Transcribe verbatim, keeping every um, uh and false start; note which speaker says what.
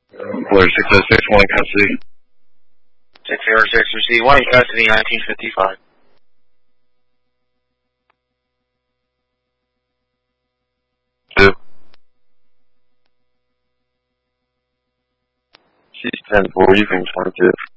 Speaker 1: Florida six oh six, one custody.
Speaker 2: six oh six, receive one custody, nineteen fifty-five.
Speaker 1: Two. She's ten four, you can twenty-two.